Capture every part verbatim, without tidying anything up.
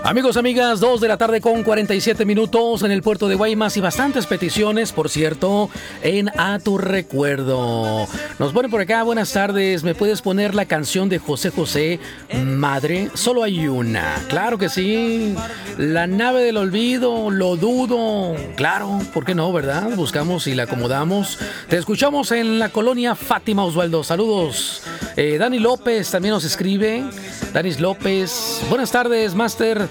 Amigos, amigas, dos de la tarde con cuarenta y siete minutos en el puerto de Guaymas y bastantes peticiones, por cierto, en A Tu Recuerdo. Nos ponen por acá, buenas tardes, ¿me puedes poner la canción de José José, Madre? Solo hay una. Claro que sí. La nave del olvido, lo dudo. Claro, ¿por qué no, verdad? Buscamos y la acomodamos. Te escuchamos en la colonia Fátima, Osvaldo. Saludos. Eh, Dani López también nos escribe. Danis López, buenas tardes, Master.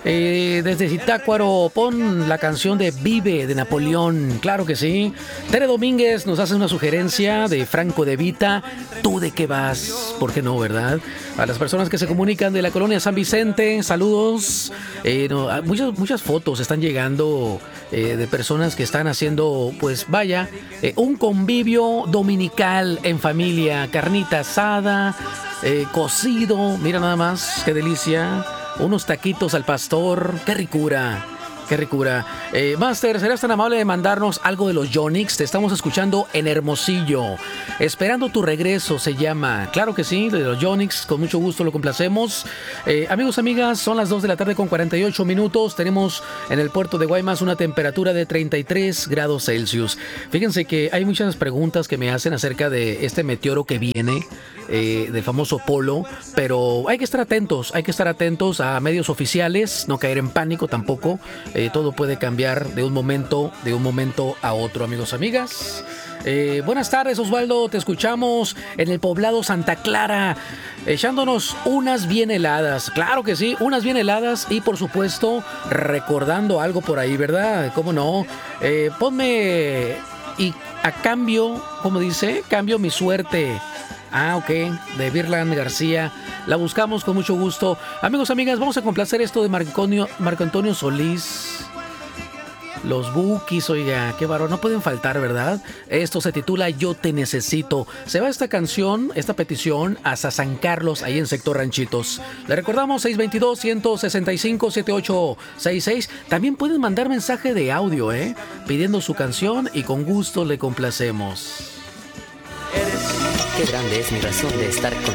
Eh, desde Zitácuaro, pon la canción de Vive de Napoleón. Claro que sí. Tere Domínguez nos hace una sugerencia de Franco de Vita. ¿Tú de qué vas? ¿Por qué no, verdad? A las personas que se comunican de la colonia San Vicente, saludos. Eh, no, muchas, muchas fotos están llegando eh, de personas que están haciendo, pues vaya, eh, un convivio dominical en familia. Carnita asada, eh, cocido. Mira nada más, qué delicia. Unos taquitos al pastor, qué ricura, qué ricura. Eh, Master, ¿serás tan amable de mandarnos algo de los Yonix? Te estamos escuchando en Hermosillo. Esperando tu regreso se llama. Claro que sí, de los Yonix, con mucho gusto lo complacemos. Eh, amigos, amigas, son las dos de la tarde con cuarenta y ocho minutos. Tenemos en el puerto de Guaymas una temperatura de treinta y tres grados Celsius. Fíjense que hay muchas preguntas que me hacen acerca de este meteoro que viene. Eh, del famoso Polo, pero hay que estar atentos, hay que estar atentos a medios oficiales, no caer en pánico tampoco. Eh, todo puede cambiar de un momento, de un momento a otro, amigos, amigas. Eh, buenas tardes, Osvaldo, te escuchamos en el poblado Santa Clara, echándonos unas bien heladas. Claro que sí, unas bien heladas y por supuesto recordando algo por ahí, ¿verdad? ¿Cómo no? Eh, ponme y a cambio, ¿cómo dice? Cambio mi suerte. Ah, ok, de Virlan García. La buscamos con mucho gusto. Amigos, amigas, vamos a complacer esto de Marco Antonio, Marco Antonio Solís. Los Bukis, oiga, qué varón, no pueden faltar, ¿verdad? Esto se titula Yo Te Necesito. Se va esta canción, esta petición, hasta San Carlos, ahí en Sector Ranchitos. Le recordamos seis dos dos, uno seis cinco, siete ocho seis seis. También pueden mandar mensaje de audio, ¿eh? Pidiendo su canción y con gusto le complacemos. Qué grande es mi razón de estar contigo.